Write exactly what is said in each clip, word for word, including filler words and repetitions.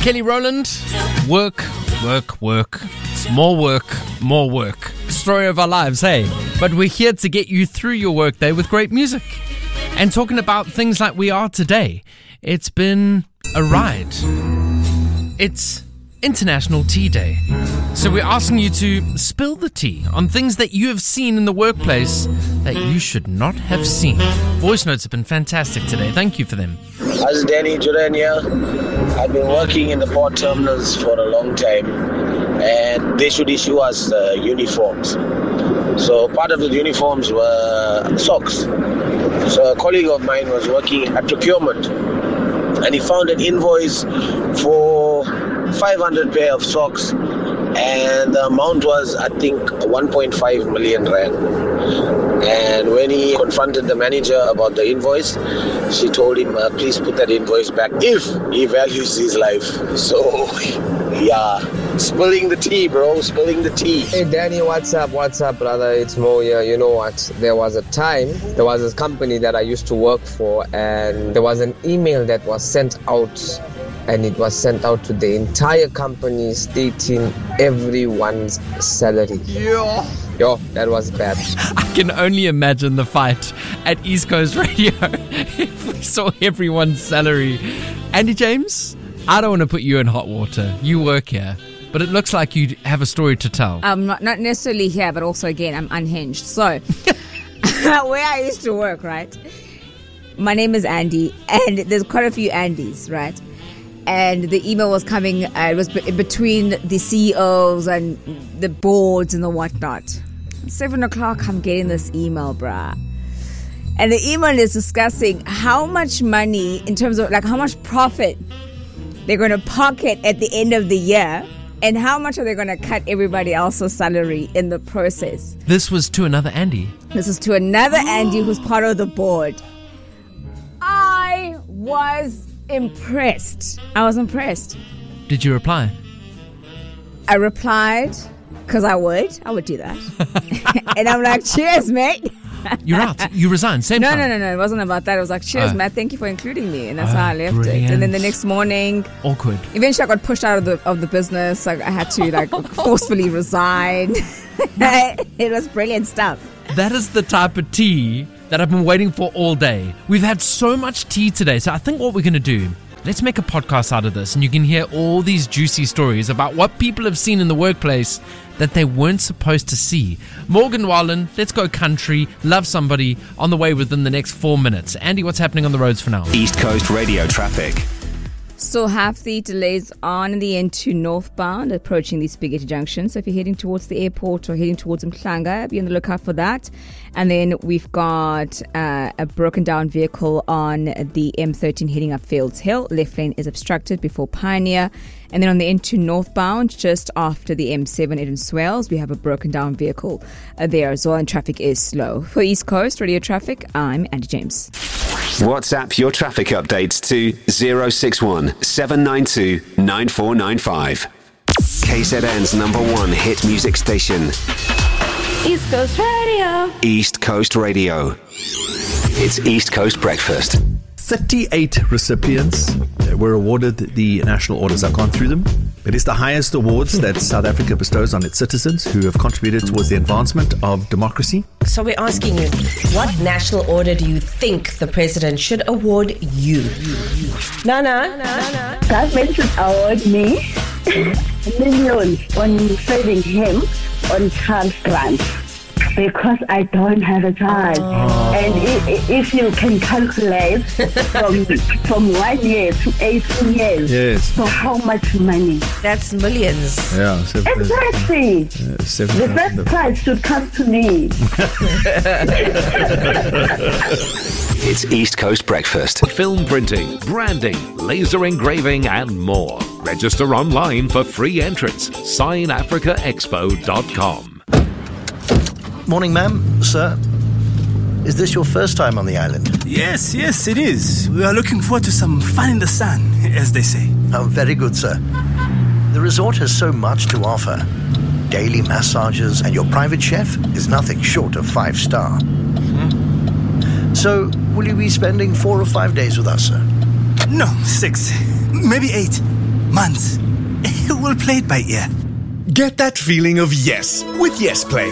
Kelly Rowland, work, work, work. It's more work, more work. Story of our lives, hey? But we're here to get you through your workday with great music. And talking about things like we are today. It's been a ride. It's International Tea Day. So we're asking you to spill the tea on things that you have seen in the workplace that you should not have seen. Voice notes have been fantastic today. Thank you for them. This is Danny Duran here. I've been working in the port terminals for a long time, and they should issue us uh, uniforms. So part of the uniforms were socks. So a colleague of mine was working at procurement, and he found an invoice for five hundred pair of socks, and the amount was, I think, one point five million rand. And when he confronted the manager about the invoice, she told him, uh, please put that invoice back if he values his life. So, yeah, spilling the tea, bro, spilling the tea. Hey, Danny, what's up? What's up, brother? It's Mo here. You know what? There was a time, there was this company that I used to work for, and there was an email that was sent out, and it was sent out to the entire company stating everyone's salary. Yeah. Yo, that was bad. I can only imagine the fight at East Coast Radio if we saw everyone's salary. Andy James, I don't want to put you in hot water. You work here. But it looks like you have a story to tell. I'm not, not necessarily here, but also, again, I'm unhinged. So, where I used to work, right? My name is Andy, and there's quite a few Andys, right? And the email was coming, uh, it was be- between the C E Os and the boards and the whatnot. Seven o'clock, I'm getting this email, bruh. And the email is discussing how much money, in terms of like how much profit they're going to pocket at the end of the year, and how much are they going to cut everybody else's salary in the process. This was to another Andy. This is to another Andy who's part of the board. I was impressed. I was impressed. Did you reply? I replied, because I would. I would do that. And I'm like, cheers, mate. You're out. You resigned. Same no, time. No, no, no. It wasn't about that. It was like, cheers, Oh. Matt. Thank you for including me. And that's Oh, how I left brilliant. it. And then the next morning, Awkward. eventually I got pushed out of the of the business. Like I had to like forcefully resign. It was brilliant stuff. That is the type of tea that I've been waiting for all day. We've had so much tea today, so I think what we're going to do, let's make a podcast out of this, and you can hear all these juicy stories about what people have seen in the workplace that they weren't supposed to see. Morgan Wallen, let's go country, love somebody, on the way within the next four minutes. Andy, what's happening on the roads for now? East Coast Radio traffic. Still have the delays on the end to northbound approaching the Spaghetti Junction. So if you're heading towards the airport or heading towards Mhlanga, be on the lookout for that. And then we've got uh, a broken down vehicle on the M thirteen heading up Fields Hill. Left lane is obstructed before Pioneer. And then on the N two northbound, just after the M seven Eden Swales, we have a broken down vehicle uh, there as well, and traffic is slow. For East Coast Radio Traffic, I'm Andy James. WhatsApp your traffic updates to zero six one seven nine two nine four nine five. K Z N's number one hit music station. East Coast Radio. East Coast Radio. It's East Coast Breakfast. thirty-eight recipients were awarded the national orders. I've gone through them. It is the highest awards that South Africa bestows on its citizens who have contributed towards the advancement of democracy. So we're asking you, what national order do you think the president should award you? Nana? Nana? Government should award me millions on saving him on child grants, because I don't have a child. Oh. And if, if you can calculate from from one year to eighteen years, yes. So how much money? That's millions. Yeah, seven, exactly. Uh, seven, the first prize should come to me. It's East Coast Breakfast. Film printing, branding, laser engraving, and more. Register online for free entrance. sign africa expo dot com. Morning, ma'am, sir. Is this your first time on the island? Yes, yes, it is. We are looking forward to some fun in the sun, as they say. Oh, very good, sir. The resort has so much to offer. Daily massages, and your private chef is nothing short of five-star. Mm-hmm. So, will you be spending four or five days with us, sir? No, six. Maybe eight. months. We'll play it by ear. Get that feeling of yes with Yes Play.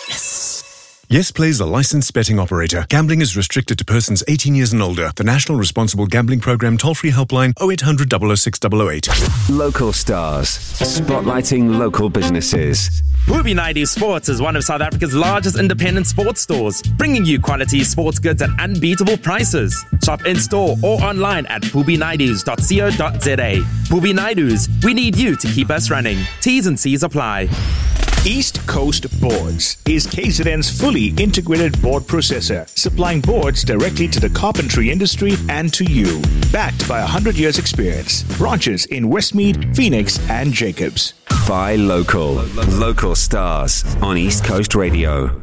Yes. Yes Play is a licensed betting operator. Gambling is restricted to persons eighteen years and older. The National Responsible Gambling Program toll-free helpline oh eight hundred, double oh six, double oh eight. Local stars, spotlighting local businesses. Booby ninety Sports is one of South Africa's largest independent sports stores, bringing you quality sports goods at unbeatable prices. Shop in-store or online at booby nineties dot co dot za. Booby Nineties, we need you to keep us running. T's and C's apply. East Coast Boards is K Z N's fully integrated board processor, supplying boards directly to the carpentry industry and to you. Backed by one hundred years experience. Branches in Westmead, Phoenix, and Jacobs. Buy local. Local stars on East Coast Radio.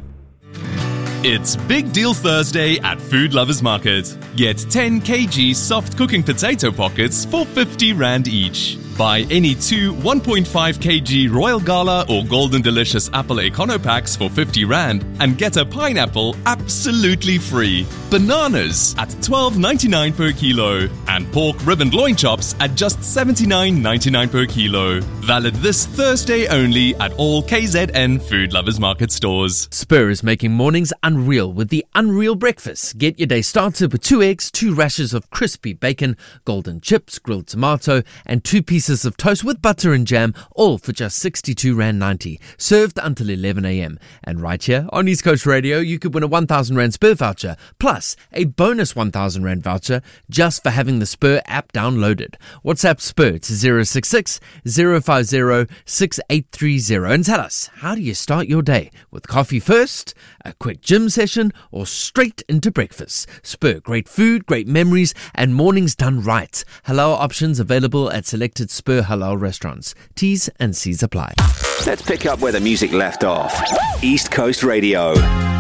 It's Big Deal Thursday at Food Lovers Market. Get ten kilograms soft cooking potato pockets for fifty rand each. Buy any two one point five kilograms Royal Gala or Golden Delicious Apple Econo Packs for fifty rand and get a pineapple absolutely free. Bananas at twelve ninety-nine per kilo and pork rib and loin chops at just seventy-nine ninety-nine per kilo. Valid this Thursday only at all K Z N Food Lovers Market stores. Spur is making mornings unreal with the Unreal Breakfast. Get your day started with two eggs, two rashers of crispy bacon, golden chips, grilled tomato, and two pieces of toast with butter and jam, all for just sixty-two rand ninety. Served until eleven a.m. And right here on East Coast Radio, you could win a one thousand rand Spur voucher, plus a bonus one thousand rand voucher just for having the Spur app downloaded. WhatsApp Spur to zero six six, zero five zero, six eight three zero and tell us, how do you start your day? With coffee first, a quick gym session, or straight into breakfast? Spur, great food, great memories, and mornings done right. Halal options available at selected Spur Halal restaurants. T's and C's apply. Let's pick up where the music left off. East Coast Radio.